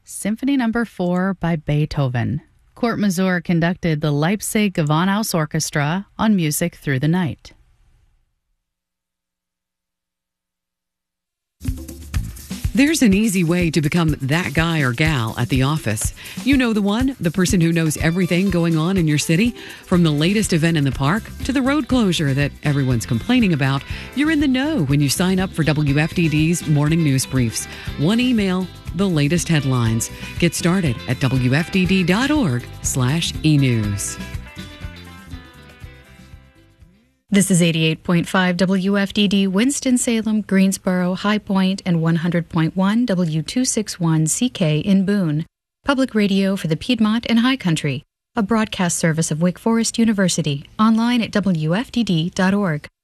Symphony No. 4 by Beethoven. Kurt Masur conducted the Leipzig Gewandhaus Orchestra on Music Through the Night. There's an easy way to become that guy or gal at the office. You know the one, the person who knows everything going on in your city. From the latest event in the park to the road closure that everyone's complaining about, you're in the know when you sign up for WFDD's morning news briefs. One email, the latest headlines. Get started at WFDD.org/enews. This is 88.5 WFDD, Winston-Salem, Greensboro, High Point, and 100.1 W261CK in Boone. Public radio for the Piedmont and High Country. A broadcast service of Wake Forest University. Online at WFDD.org.